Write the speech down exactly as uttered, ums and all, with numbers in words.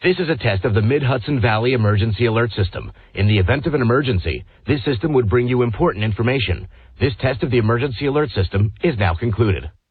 This is a test of the Mid-Hudson Valley Emergency Alert System. In the event of an emergency, this system would bring you important information. This test of the Emergency Alert System is now concluded.